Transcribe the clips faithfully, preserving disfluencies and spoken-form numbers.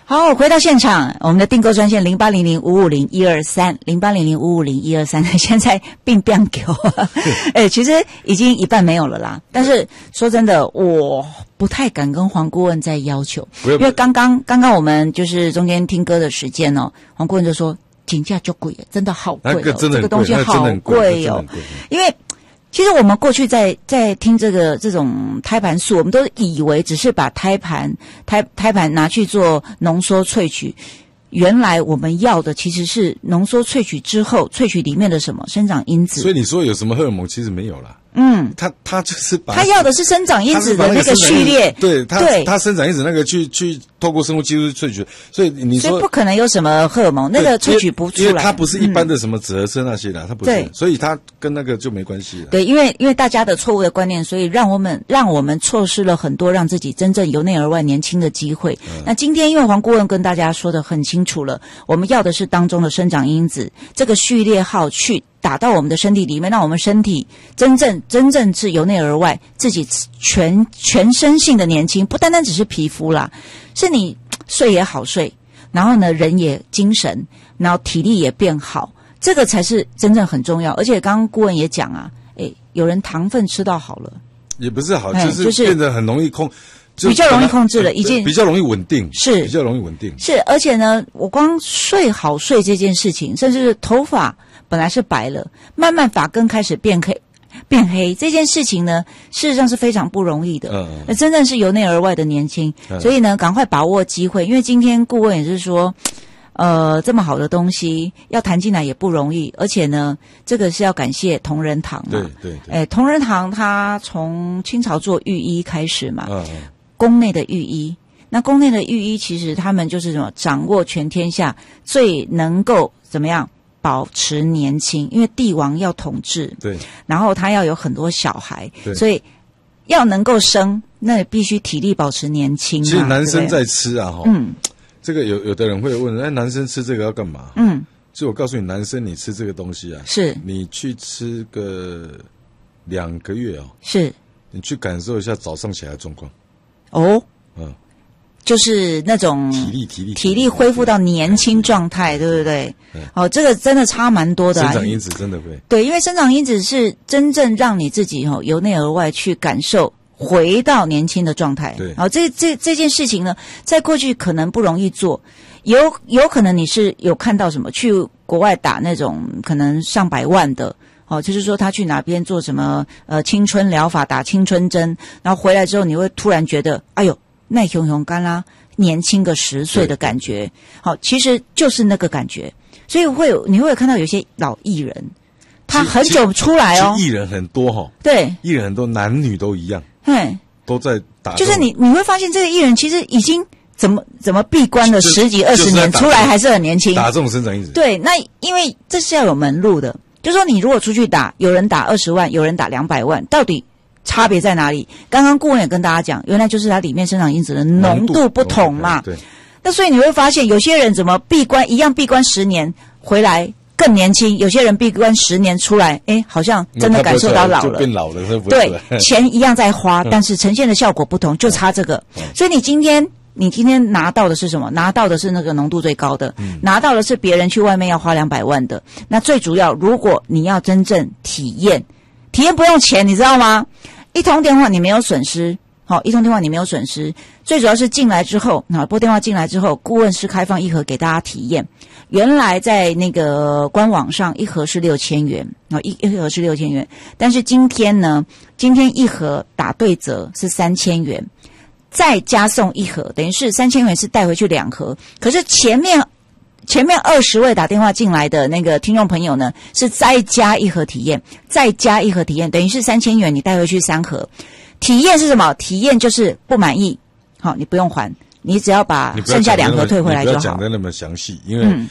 好，回到现场，我们的订购专线零八零零五五零一二三，零八零零五五零一二三，现在并不给我，哎，其实已经一半没有了啦。但是说真的，我不太敢跟黄顾问再要求，因为刚刚刚刚我们就是中间听歌的时间哦，黄顾问就说金价就贵，真的好贵哦， 那个真的这个东西好贵哦，因为。其实我们过去在在听这个这种胎盘素，我们都以为只是把胎盘胎胎盘拿去做浓缩萃取，原来我们要的其实是浓缩萃取之后萃取里面的什么生长因子。 所以你说有什么荷尔蒙，其实没有啦。 嗯， 他他就是把他要的是生长因子的那个序列， 对，他对他生长因子那个去去透过生物技术萃取，所以你说所以不可能有什么荷尔蒙，那个萃取不出来， 因为它不是一般的什么脂核酸那些的，它、嗯、不是，所以它跟那个就没关系了。 对，因为因为大家的错误的观念，所以让我们让我们错失了很多让自己真正由内而外年轻的机会。嗯、那今天因为黄顾问跟大家说的很清楚了，我们要的是当中的生长因子这个序列号去打到我们的身体里面，让我们身体真正真正是由内而外自己全全身性的年轻，不单单只是皮肤啦，是你睡也好睡，然后呢人也精神，然后体力也变好，这个才是真正很重要。而且刚刚顾问也讲啊，诶，有人糖分吃到好了， 也不是好，就是变得很容易控。 比较容易控制了，已经比较容易稳定， 是比较容易稳定， 是。而且呢，我光睡好睡这件事情，甚至是头发本来是白了，慢慢发根开始变黑，变黑这件事情呢，事实上是非常不容易的。嗯，那真正是由内而外的年轻，嗯、所以呢，赶快把握机会，因为今天顾问也是说，呃，这么好的东西要谈进来也不容易，而且呢，这个是要感谢同仁堂嘛。 对对对。 哎，同仁堂它从清朝做御医开始嘛。 嗯嗯。 宫内的御医，那宫内的御医其实他们就是什么，掌握全天下最能够怎么样保持年轻，因为帝王要统治， 对， 然后他要有很多小孩， 对， 所以要能够生，那必须体力保持年轻嘛。 其实男生在吃啊， 嗯， 这个有有的人会问，哎，男生吃这个要干嘛？ 嗯， 就我告诉你，男生你吃这个东西啊， 是你去吃个两个月哦， 是你去感受一下早上起来的状况。 哦， 嗯， 就是那种体力体力体力恢复到年轻状态，对不对？哦，这个真的差蛮多的、啊。 生长因子真的会对，因为生长因子是真正让你自己哈、哦、由内而外去感受回到年轻的状态。 对， 好、哦，这这这件事情呢，在过去可能不容易做，有有可能你是有看到什么去国外打那种可能上百万的。哦，就是说他去哪边做什么呃青春疗法，打青春针，然后回来之后你会突然觉得，哎呦，耐熊熊干啦，年轻个十岁的感觉。好，其实就是那个感觉，所以会有你会有看到有些老艺人，他很久出来哦， 艺人很多哈、哦， 对， 艺人很多，男女都一样， 嘿， 都在打， 就是你你会发现这个艺人其实已经。怎么怎么闭关了十几二十年，出来还是很年轻。 打这种生长因子， 对，那因为这是要有门路的。就是说你如果出去打，有人打二十万，有人打两百万，到底差别在哪里？刚刚顾问也跟大家讲，原来就是它里面生长因子的浓度不同嘛。 对。 那所以你会发现，有些人怎么闭关一样闭关十年回来更年轻，有些人闭关十年出来，哎，好像真的感受到老了， 就变老了，是不是？ 对，钱一样在花，但是呈现的效果不同，就差这个。所以你今天。你今天拿到的是什么？拿到的是那个浓度最高的，嗯、拿到的是别人去外面要花两百万的。那最主要，如果你要真正体验，体验不用钱，你知道吗？一通电话你没有损失，好，一通电话你没有损失。最主要是进来之后，啊，拨电话进来之后，顾问是开放一盒给大家体验。原来在那个官网上一盒是六千元，啊，一一盒是六千元，但是今天呢，今天一盒打对折是三千元。再加送一盒，等于是三千元是带回去两盒。可是前面前面二十位打电话进来的那个听众朋友呢，是再加一盒体验，再加一盒体验，等于是三千元你带回去三盒。体验是什么？体验就是不满意，好，你不用还，你只要把剩下两盒退回来就好。 你不要讲的那么详细，因为、 嗯、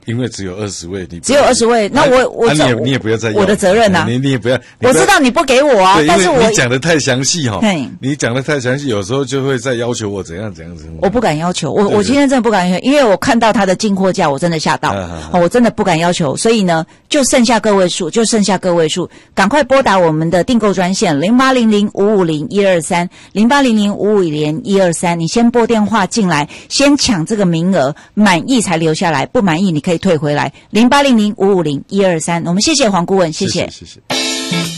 因为只有二十位，你只有二十位，那我我、 啊、你也你也不要再要我的责任啊， 你你也不要， 我知道你不给我啊，但是我你讲的太详细哈，你讲的太详细，有时候就会再要求我怎样怎样怎样。 我不敢要求，我我今天真的不敢要求，因为我看到他的进货价，我真的吓到，啊哦、我真的不敢要求，所以呢，就剩下个位数，就剩下个位数，赶快拨打我们的订购专线零八零零五五零一二三零八零零五五零一二三，你先拨电话进来，先抢这个名额，满意才留下来，不满意你可以退回来。零八零零五五零一二三，我们谢谢黄顾问，谢谢， 谢谢。谢谢。